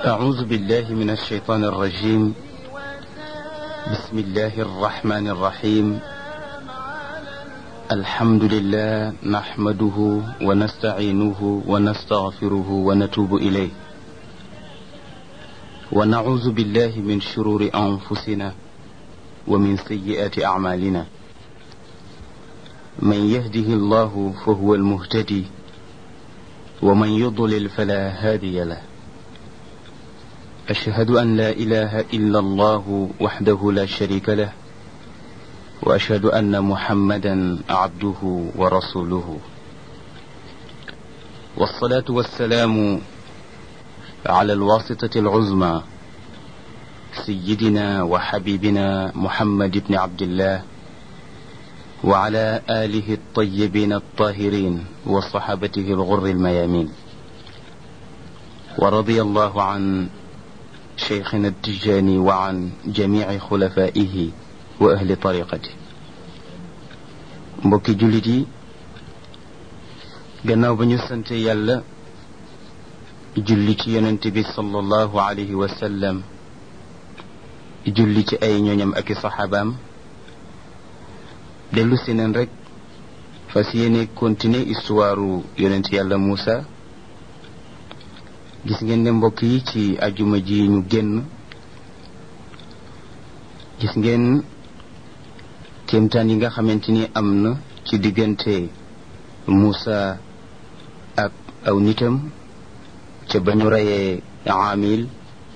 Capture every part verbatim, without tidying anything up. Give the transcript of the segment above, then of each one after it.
أعوذ بالله من الشيطان الرجيم. بسم الله الرحمن الرحيم. الحمد لله نحمده ونستعينه ونستغفره ونتوب إليه، ونعوذ بالله من شرور أنفسنا ومن سيئات أعمالنا. من يهده الله فهو المهتدي، ومن يضلل فلا هادي له. أشهد أن لا إله إلا الله وحده لا شريك له، وأشهد أن محمدا عبده ورسوله. والصلاة والسلام على الواسطة العظمى سيدنا وحبيبنا محمد بن عبد الله، وعلى آله الطيبين الطاهرين وصحابته الغر الميامين. ورضي الله عن شيخنا التجاني وعن جميع خلفائه وأهل طريقته. mbokki jullit yi, gannaaw ba ñu sante yàlla julli ci yonent bi sallallahu alayhi wa sallam, julli ci ay ñooñam ak i saxaabaam, dellu si neen rek fas yéene continuer histoire yonent yàlla Muusa. gis ngeen ne mbokk yi ci ajuma ji ñu génn, gis ngeen kéemtaan yi nga xamante ni am na ci diggante Muusa ak aw nitam ca ba ñu reyee Aamil,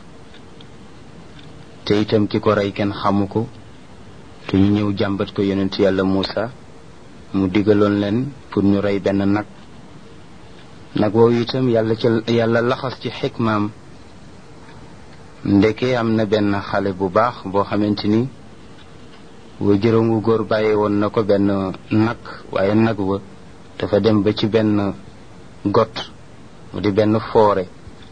te itam ki ko rey kenn xamu ko, te ñu ñëw jàmbat ko yonent yàlla Muusa. mu digaloon leen pour ñu rey benn nag nag woowu itam yàlla ca yàlla laxas ci xikmaam, ndeke am na benn xale bu baax boo xamante ni waajuram wu góor bàyyee woon na ko benn nag, waaye nag wa dafa dem ba ci benn got mu di benn foore.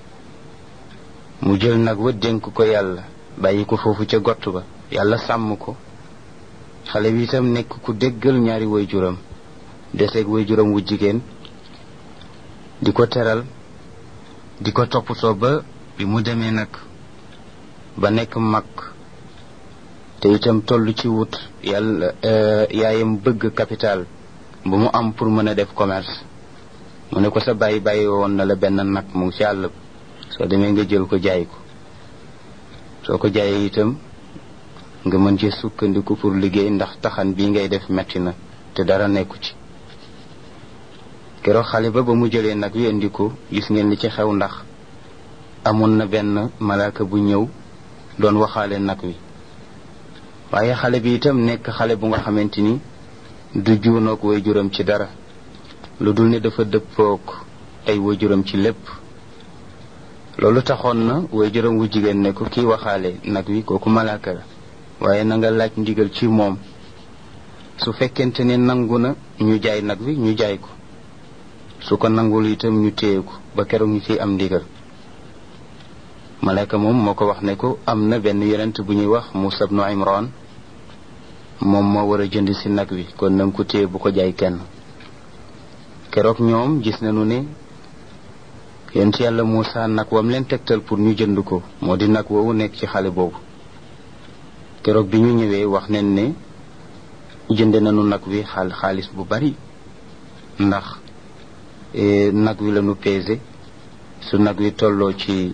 mu jël nag wa dénk ko yàlla, bàyyi ko foofu ca got ba, yàlla sàmm ko. xale bi itam nekk ku déggal ñaari waajuram, deseeg waajuram wu jigéen, di ko teral di ko toppatoo ba bi mu demee nag ba nekk mag, te itam toll ci wut yàlla yaayam bëgg capital bu mu am pour mën a def commerce. mu ne ko sa bàyyi bàyyi woon na la benn nag mu ci àll, soo demee nga jël ko jaay ko, soo ko jaayee itam nga mën ci sukkandiku pour liggéey, ndax taxan bii ngay def metti na te dara nekku ci. keroog xale ba ba mu jëlee nag wi indi ko, gis ngeen li ci xew, ndax amoon na benn malaaka bu ñëw doon waxaale nag wi. waaye xale bi itam nekk xale bu nga xamante ni du juunoog waajuram ci dara, lu dul ne dafa dëppook ay waajuram ci lépp. loolu taxoon na waajuram wu jigéen ne ko kii waxaale nag wi kooku malaaka la, waaye na nga laaj ndigal ci moom. su fekkente ne nangu na ñu jaay nag wi ñu jaay ko, su ko nangul itam ñu téye ko ba keroog ñu ciy am ndigal. malaaka moom moo ko wax ne ko am na benn yonent bu ñuy wax Muusa ibnu Imran, moom moo war a jënd si nag wi, kon nanga ko téye bu ko jaay kenn. keroog ñoom gis nañu ne yonent yàlla Muusa nag wam leen tegtal pour ñu jënd ko moo di nag woowu nekk ci xale boobu. keroog bi ñu ñëwee wax nañ ne jënd nañu nag wi xaal xaalis bu bari, ndax nag wi lañu pesé. su nag wi tolloo ci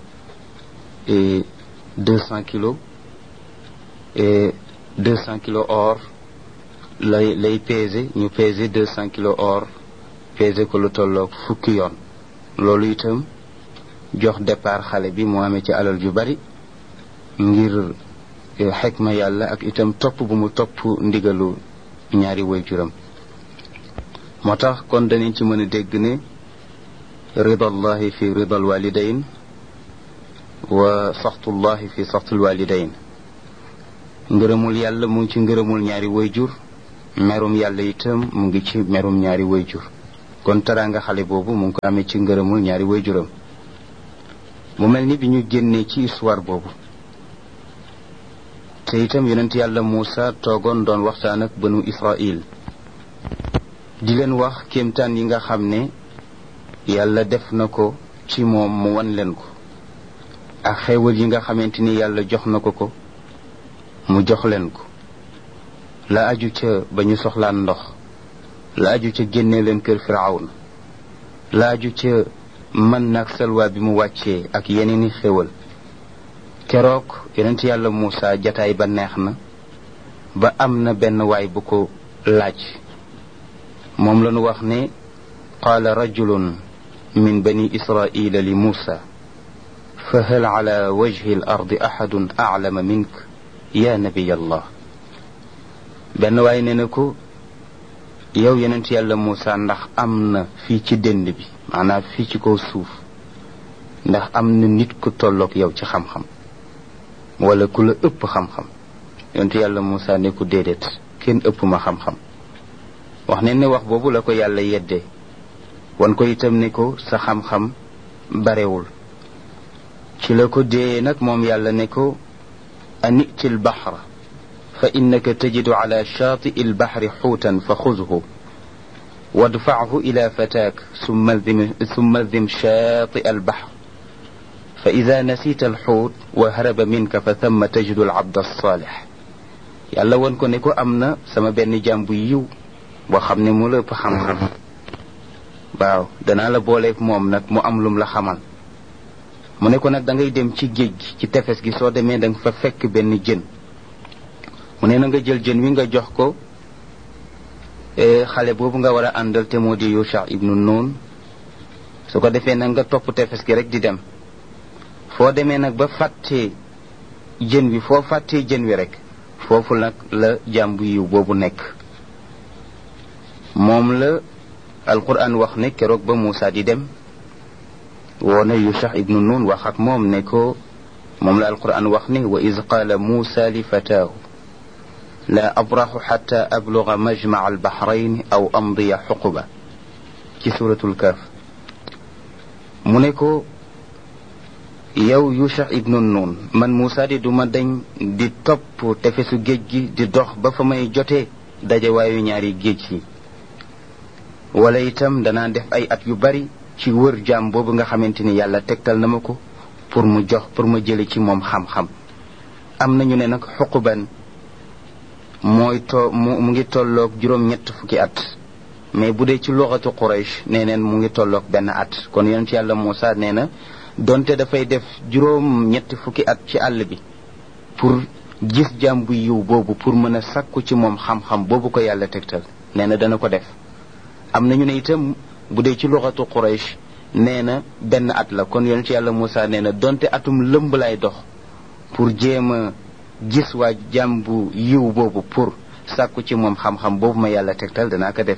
deux cent kilos deux cent kilos or lay lay pesé, ñu pesé deux cent kilos or, pesé ko lu tolloo fukki yoon. loolu itam jox départ xale bi mu amee ci alal ju bari, ngir xikma yàlla ak itam topp bu mu topp ndigalu ñaari waajuram. moo tax kon danañ ci mën a dégg ne ridallahi fi ridal walidayn wa saxtullahi fi saxtul walidayn. ngërëmul yàlla mu ngi ci ngërëmul ñaari waajur, merum yàlla itam mu ngi ci merum ñaari waajur. kon teraanga xale boobu mu ngi ko amee ci ngërëmul ñaari waajuram. mu mel ni bi ñu génnee ci histoire boobu, te itam yonent yàlla Muusa toogoon doon waxtaan ak banu Israil, di leen wax kéemtaan yi nga xam ne yàlla def na ko ci moom mu wan leen ko. ak xéewal yi nga xamante ni yàlla jox na ko ko mu jox leen ko, la aju ca ba ñu soxlaan ndox, la aju ca génne leen kër Firawna, la aju ca mën nag salwa bi mu wàccee ak yeneeni xéewal. keroog yonent yàlla Muusa jataay ba neex na ba am na benn waay bu ko laaj. moom la ñu wax ne qaala rajulun min bani israila li Muusa fa hal ala wajhi al ardi ahadun a'lama mink ya nabiy allah. benn waay ne na ko yow yonent yàlla Muusa ndax am na fii ci dënd bi, maanaam fii ci kaw suuf, ndax am na nit ku tolloog yow ci xam-xam wala ku la ëpp xam-xam. yonent yàlla Muusa ne ko déedéet, kenn ëpp ma xam-xam. wax ne ne wax boobu la ko yàlla yeddee wan ko itam ne ko sa xam-xam barewul. ci la ko déeyee nag moom yàlla ne ko aniti l baxra fa innaka tajidu ala shaati'i l baxri xuutan fa xuzhu wadfachu ila fataak summa dim shaati'a al bahr fa ida nasita al xuut wa haraba minka fa thamma tajidu al abd alsaalix. yàlla wan ko ne ko am na sama benn jaam bu yiw boo xam ne mu la ëpp xam-xam. waaw danaa la booleeg moom nag mu am lum la xamal. mu ne ko nag da ngay dem ci géej gi, ci tefes gi. soo demee da nga fa fekk benn jën. mu ne na nga jël jën wi nga jox ko xale boobu nga war a àndal te moo di Yusha ibnu Nun. su ko defee nag nga topp tefes gi rek di dem. foo demee nag ba fàttee jën wi, foo fàttee jën wi rek foofu nag la jàmbu yiw boobu nekk. moom la alquran wax ne keroog ba Muusa di dem woona Yusha ibnu Nun wax ak moom ne ko, moom la alquran wax ne wa iz qaala Muusa li fataahu la abraxu xata abluga majmaca albaxrayn aw amdiya xuquba ci suratul Kahf. mu ne ko yow Yusha ibnu Nun, man Muusa di duma dañ di topp tefesu géej gi di dox ba fa may jotee dajewaayu ñaari géej yi, wala itam danaa def ay at yu bari ci wër jaam boobu nga xamante ni yàlla tegtal na ma ko pour mu jox pour ma jële ci moom xam-xam. am nañu ne nag xuquban mooy to mu mu ngi tolloog juróom ñett fukki at, mais bu dee ci luxatu Quraysh nee neen mu ngi tolloog benn at. kon yonent yàlla Muusa nee na donte dafay def juróom ñetti fukki at ci àll bi pour gis jaam bu yiw boobu, pour mën a sakku ci moom xam-xam boobu ko yàlla tegtal, nee na dana ko def. am nañu ne itam bu dee ci luxatu Quraysh nee na benn at la. kon yonent yàlla Muusa nee na donte atum lëmb lay dox pour jéem a gis waa jaam bu yiw boobu pour sàkku ci moom xam-xam boobu ma yàlla tegtal, danaa ko def.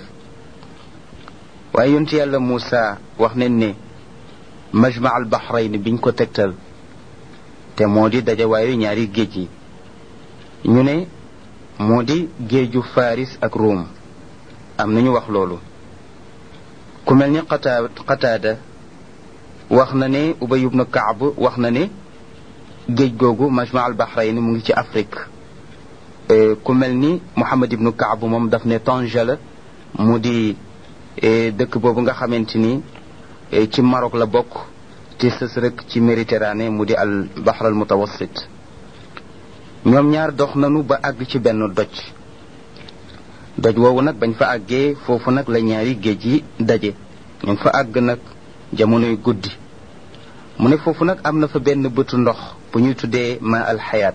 waaye yonent yàlla Muusa wax nañ ne majma al bahrayn biñ ko tegtal te moo di dajawaayu ñaari géej yi, ñu ne moo di géeju Faris ak Ruum. am nañu wax loolu. ku mel ni Qataada Qataada wax na ne Ubay ibn Kaab wax na ne géej googu majma al bahrayn mu ngi ci Afrique. ku mel ni Muhammad ibn Kaab moom daf ne Tanja la, mu di dëkk boobu nga xamante ni ci Maroc la bokk te sës rek ci Méditerranée mu di al bahr al mutawassit. ñoom ñaar dox nañu ba àgg ci benn doj. doj woowu nag bañ fa àggee foofu nag la ñaari géej yi daje. ñu fa àgg nag jamonoy guddi. mu ne foofu nag am na fa benn bëtu ndox bu ñuy tuddee ma al xayaat.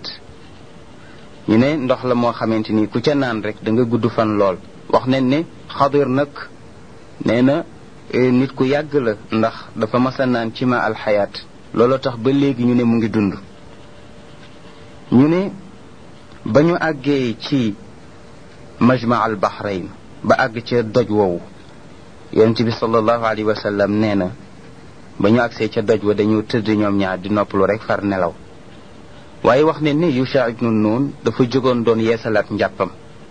ñu ne ndox la moo xamante ni ku ca naan rek da nga gudd fan lool. wax nañ ne Xadir nag nee na nit ku yàgg la, ndax dafa mas a naan ci ma al xayaat. looloo tax ba léegi ñu ne mu ngi dund. ñu ne ba ñu àggee ci majma al bahrayn ba àgg ca doj woowu, yonent bi sallallahu alayhi wa sallam nee na ba ñu àgsee ca doj wa dañu tëdd ñoom ñaar di noppalu rek far nelaw. waaye wax ne ni Yusha ibnu Nun dafa jógoon doon yeesalaat njàppam,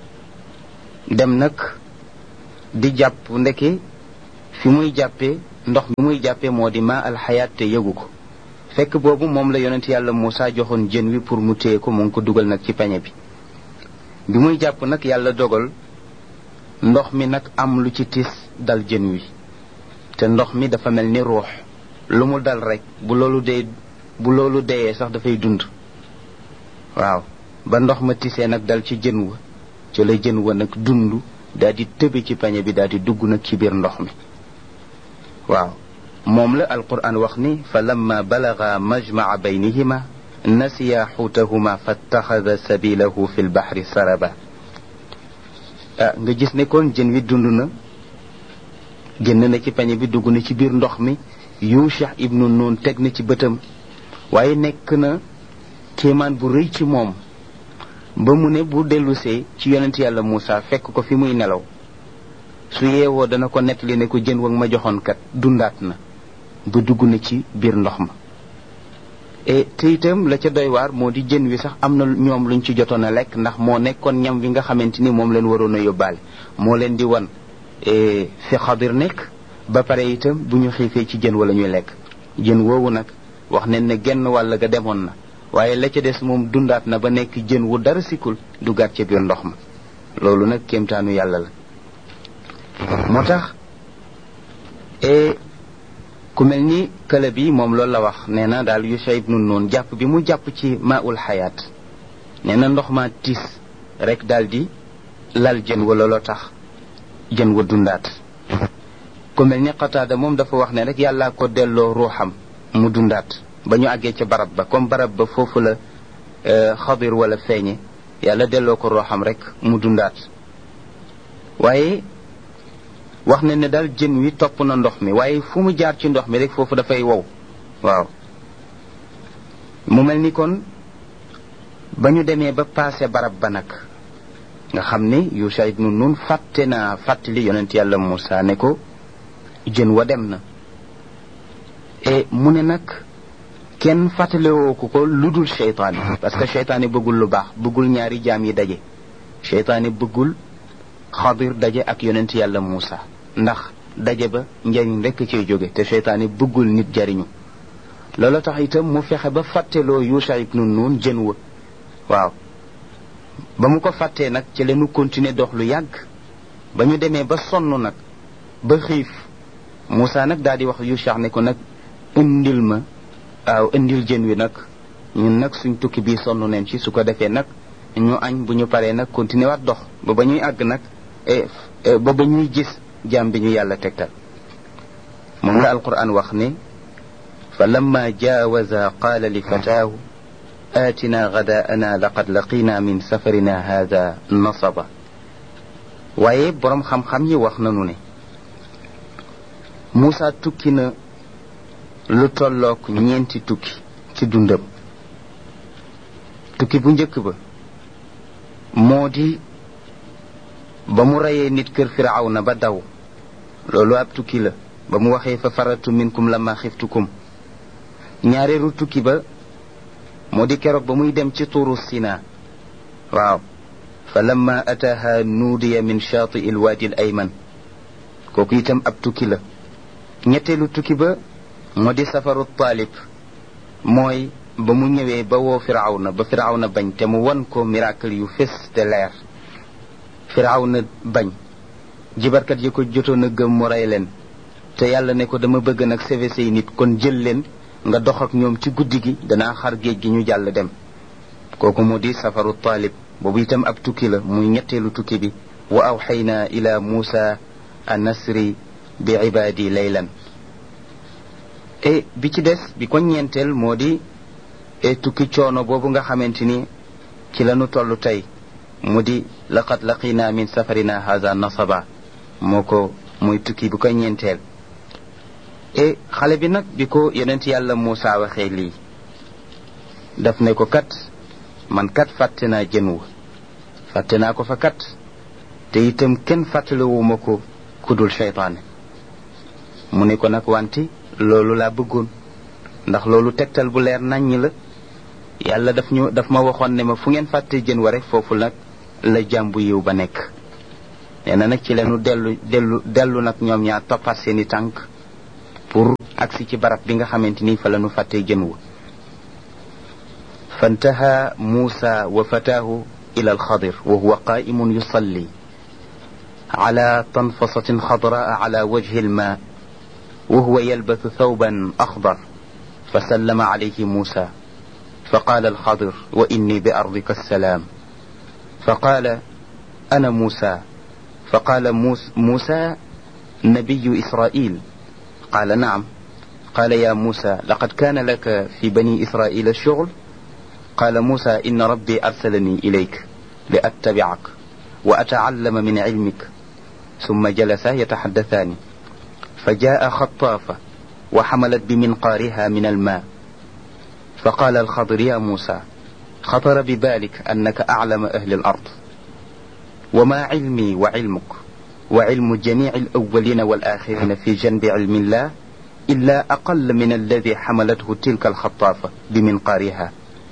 dem nag di jàpp. ndeke fi muy jàppee ndox mi muy jàppee moo di ma al xayaat te yëgu ko. fekk boobu moom la yonent yàlla Muusa joxoon jën wi pour mu téye ko, mu ngi ko dugal nag ci pañe bi. bi muy jàpp nag yàlla dogal ndox mi nag am lu ci tis dal jën wi, te ndox mi dafa mel ni ruux. lu mu dal rek bu loolu dee bu loolu deyee sax dafay dund waaw ba ndox ma tisee nag dal ci jën wa ci la jën wa nag dund daal di tëbe ci pañe bi daal di dugg nag ci biir ndox mi waaw moom la alquran wax ni fa lamma balaga majmaa baynihima nasiya xuutahuma fattaxada sabilahu fi lbaxri saraba ah nga gis ne kon jën wi dund na génn na ci pañe bi dugg na ci biir ndox mi Yusha ibnu Nun teg na ci bëtam waaye nekk na kéemaan bu rëy ci moom ba mu ne bu dellusee ci yonent yàlla Muusa fekk ko fi muy nelaw su yeewoo dana ko nettali ne ko jën wag ma joxoon kat dundaat na ba dugg na ci biir ndox ma e te itam la ca doy waar moo di jën wi sax am na ñoom luñ ci jotoon a lekk ndax moo nekkoon ñam wi nga xamante ni moom leen waroon a yóbbaale moo leen di wan fi Xadir nekk ba pare itam bu ñu xiifee ci jën wala ñuy lekk jën woowu nag wax nañ ne genn wàll ga demoon na waaye la ca des moom dundaat na ba nekk jën wu dara sikkul duggaat ca biir ndox ma loolu nag kéemtaanu yàlla la moo tax e ku mel ni kële bi moom loolu la wax nee na daal Yusha ibnu Nun jàpp bi mu jàpp ci maaul xayaat nee na ndox ma tiis rek daal di lal jën wa looloo tax jën wa dundaat ku mel ni Qataada moom dafa wax ne rek yàllaa ko delloo ruuxam mu dundaat ba ñu àggee ca barab ba comme barab ba foofu la Xadir wala feeñe yàlla delloo ko ruuxam rek mu dundaat waaye wax na ne daal jën wi topp na ndox mi waaye fu mu jaar ci ndox mi rek foofu dafay wow waaw mu mel ni kon ba ñu demee ba paase barab ba nag nga xam ne Yusha ibnu Nun fàtte naa fàttali yonent yàlla Muusa ne ko jën wa dem na e mu ne nag kenn fàttalewoo ko ko lu dul seytaane parce que seytaane bëggul lu baax bëggul ñaari jaam yi daje seytaane bëggul Xadir daje ak yonent yàlla Muusa ndax daje ba njariñ rekk cay jóge te seytaane bëggul nit jariñu loolu tax itam mu fexe ba fàtteloo Yusha ibnu Nun jën wa waaw ba mu ko fàttee nag ci leenu continuer dox lu yàgg ba ñu demee ba sonn nag ba xiif Muusa nag daal di wax Yusha ne ko nag indil ma waaw indil jën wi nag ñun nag suñ tukki bii sonn neen ci su ko defee nag ñu añ bu ñu paree nag continuer waat dox ba ba ñuy àgg nag ba ba ñuy gis jaam bi ñu yàlla tegtal moom la alquran wax ne fa lamma jaawaza qaala li fataahu aatina gadaana laqad laqina min safarina hada nasaba waaye boroom xam-xam yi wax nanu ne Muusa tukki na lu tollook ñeenti tukki ci dundam tukki bu njëkk ba moo di ba mu reyee nit kër Firawna ba daw loolu ab tukki la ba mu waxee fa faratu minkum lamma xiftukum ñaareelu tukki ba moo di keroog ba muy dem ci tuuru Sina waaw fa lamma ataaha nuudiya min shaati il waadi al ayman kooku itam ab tukki la ñetteelu tukki ba moo di safaru Taalib mooy ba mu ñëwee ba woo Firawna ba Firawna bañ te mu won ko miracle yu fés te leer Firawna bañ jibarkat yi ko jotoon a gëm mu rey leen te yàlla ne ko dama bëgg nag sauver say nit kon jël leen nga dox ak ñoom ci guddi gi danaa xar géej gi ñu jàll dem kooku mu di safaru Taalib boobu itam ab tukki la muy ñetteelu tukki bi wa awxayna ila Muusa an nasri bi ibaadi laylan e bi ci des bi ko ñeenteel moo di e tukki coono boobu nga xamante ni ci lañu toll tey mu di laqad laqina min safarina haza nasaba moo ko muy tukki bu ko ñeenteel e xale bi nag bi ko yonent yàlla Muusa waxee lii daf ne ko kat man kat fàtte naa jën wa fàtte naa ko fa kat te itam kenn fàttalewuma ko kudul seytaane mu ne ko nag wante loolu laa bëggoon ndax loolu tegtal bu leer naññ la yàlla daf ñu daf ma waxoon ne ma fu ngeen fàtte jën wa rek foofu nag la jàmbu yiw ba nekk nee na nag ci leenu dellu dellu dellu nag ñoom ñaar toppaat seeni tànk pour agsi ci barab bi nga xamante ni fa la ñu fàttee jën wa fantaha Muusa wa fataahu ila alxadir wa huwa qaa'imun yusalli ala tanfasatin xadraa ala wajhi almaa wa huwa yalbathu thawban axdar فسلم عليه موسى فقال الخضر وإني بأرضك السلام فقال أنا موسى فقال موسى نبي إسرائيل قال نعم قال يا موسى لقد كان لك في بني إسرائيل الشغل قال موسى إن ربي أرسلني إليك لأتبعك وأتعلم من علمك ثم جلسا يتحدثان فجاء خطافة وحملت بمنقارها من الماء فقال الخضر يا موسى خطر ببالك أنك أعلم أهل الأرض وما علمي وعلمك وعلم جميع الأولين والآخرين في جنب علم الله إلا أقل من الذي حملته تلك الخطافة بمنقارها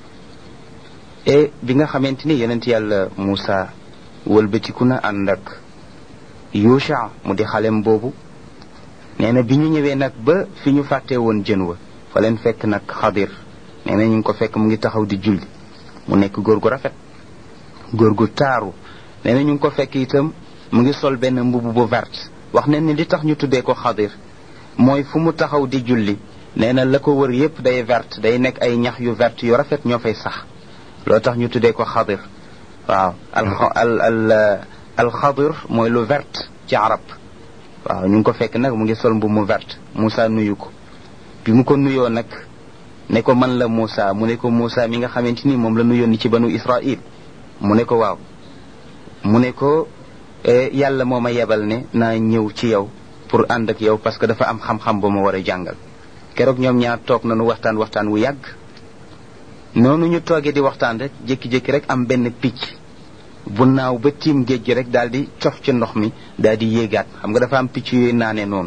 e bi nga xamante ni yonent yàlla Moussa wëlbatiku na ànd ak Yusha mu di xalem boobu nee na bi ñu ñëwee nag ba fi ñu fàttee woon jën wa fa leen fekk nag Xadir nee na ñu ngi ko fekk mu ngi taxaw di julli mu nekk góor gu rafet góor gu taaru nee na ñu ngi ko fekk itam mu ngi sol benn mbubu bu verte wax nañ ni li tax ñu tuddee ko Xadir mooy fu mu taxaw di julli nee na la ko wër yépp day verte day nekk ay ñax yu verte yu rafet ñoo fay sax loo tax ñu tuddee ko Xadir waaw al al al al Xadir mooy lu verte ci arab waaw ñu ngi ko fekk nag mu ngi sol mbubu mu verte Moussa nuyu ko bi mu ko nuyoo nag ne ko man la Moussa mu ne ko Moussa mi nga xamante ni moom la nuyoon ni ci banu Israël mu ne ko waaw mu ne ko yàlla moo ma yebal ne naa ñëw ci yow pour ànd ak yow parce que dafa am xam-xam ba ma war a jàngal keroog ñoom ñaar toog nañu waxtaan waxtaan wu yàgg noonu ñu toogee di waxtaan rek jékki-jékki rek am benn picc bu naaw ba tiim géej gi rek daal di cof ci ndox mi daal di yéegaat xam nga dafa am picc yooyu naane noonu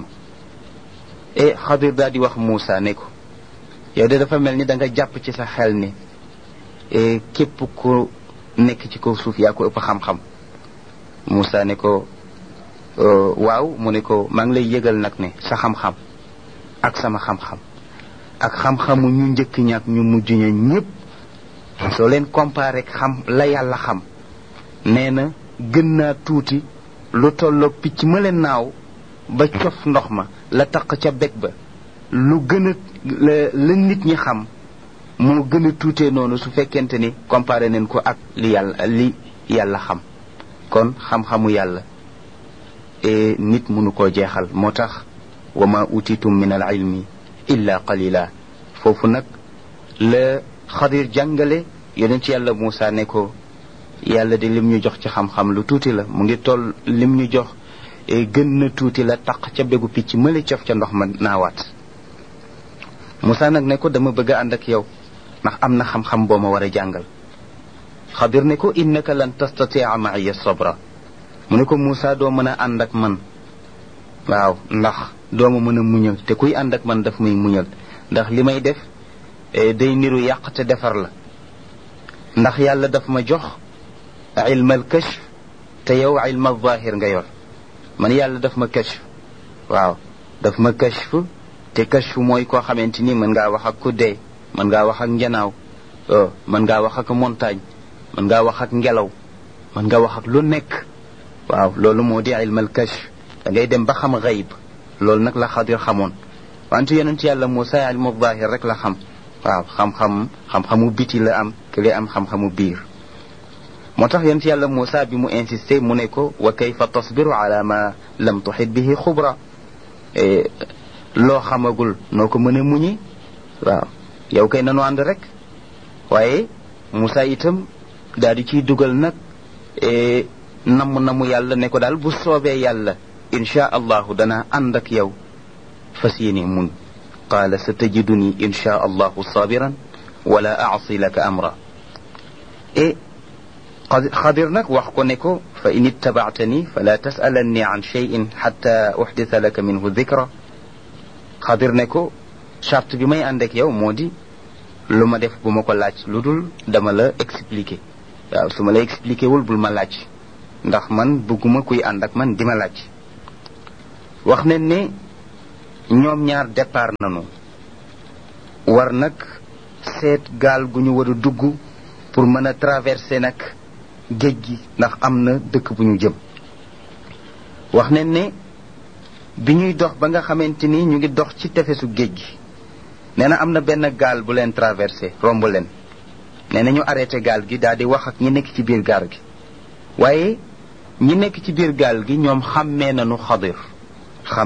e Xadir daal di wax Moussa ne ko yow de dafa mel ni da nga jàpp ci sa xel ni e képp ku nekk ci kaw suuf yaa ko ëpp xam-xam Moussa ne ko waaw mu ne ko maa ngi lay yëgal nag ne sa xam-xam ak sama xam-xam ak xam-xamu ñu njëkk ñaak ñu mujj ña ñëpp soo leen comparé xam la yàlla xam nee na gën naa tuuti lu tolloog picc ma leen naaw ba cof ndox ma la taq ca beg ba lu gën a la la nit ñi xam moo gën a tuutee noonu su fekkente ni comparé nañ ko ak li yàlla li yàlla xam kon xam-xamu yàlla e nit mënu koo jeexal moo tax wa ma utitum min al ilmi illa qalila foofu nag la Xadir jàngale yonent yàlla Moussa ne ko yàlla de lim ñu jox ci xam-xam lu tuuti la mu ngi toll lim ñu jox gën na tuuti la taq ca begu picc mële cof ca ndox ma naawaat Moussa nag ne ko dama bëgg a ànd ak yow ndax am na xam-xam boo ma war a jàngal Xadir ne ko innaka lan tastatia ma'iya sabra mu ne ko Moussa doo mën a ànd ak man waaw ndax doo ma mën a muñal te kuy ànd ak man daf muy muñal ndax li may def day niru yàq te defar la ndax yàlla daf ma jox ilmal kashf te yow ilmal zahir nga yor man yàlla daf ma kashf waaw daf ma kashf te kashf mooy koo xamante ni mën ngaa wax ak ku dee mën ngaa wax ak njanaaw mën ngaa wax ak montagne mën ngaa wax ak ngelaw mën nga wax ak lu nekk waaw loolu moo di ilmal kashf da ngay dem ba xam xayb loolu nag la Xadir xamoon wante yonent yàlla Moussa ilmu zahir rek la xam waaw xam-xam xam-xamu biti la am kële am xam-xamu biir moo tax yonent yàlla Moussa bi mu insisté mu ne ko wa kayfa tasbiru ala ma lam tuhit bihi xubra loo xamagul noo ko mën a muñi waaw yow kay nanu ànd rek waaye Moussa itam daal di ciy dugal nag namm namu yàlla ne ko daal bu soobee yàlla insha allahu danaa ànd ak yow fas yéene muñ qaala sa tajiduni insha allahu sabiran wala aasi laka amra e Xadir nag wax ko ne ko fa in ittabaatani fala tasalanni an cheyin xatta uxdita laka minhu dikra Xadir ne ko charte bi may ànd ak yow moo di lu ma def bu ma ko laaj lu dul dama la expliquer waaw su ma la expliquer wul bul ma laaj ndax man bëgguma kuy ànd ak man di ma laaj wax nañ ne ñoom ñaar départ nañu war nag seet gaal gu ñu war a dugg pour mën a traverser nag géej gi ndax am na dëkk bu ñu jëm wax nañ ne bi ñuy dox ba nga xamante ni ñu ngi dox ci tefesu géej gi nee na am na benn gaal bu leen traversé romb leen nee na ñu arrêté gaal gi daal di wax ak ñi nekk ci biir gaal gi waaye ñi nekk ci biir gaal gi ñoom xàmmee nañu Xadir